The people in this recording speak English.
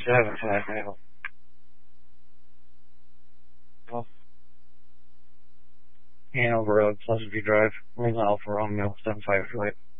750. Hanover Road, Pleasant View Drive, Lima Alfa Romeo 758.